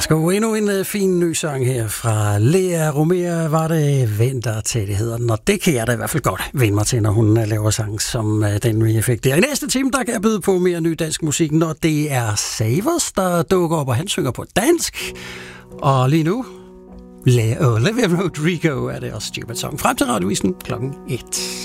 Værsgo, endnu en fin ny sang her fra Lea Romea, var det Vinter til, det hedder den, og det kan jeg da i hvert fald godt vende mig til, når hun laver sang som den, vi fik der. I næste time, der kan jeg byde på mere ny dansk musik, når det er Savers, der dukker op, og han synger på dansk. Og lige nu, Olivia Rodrigo er det også Stupid Song. Frem til Radiovisen 1:00.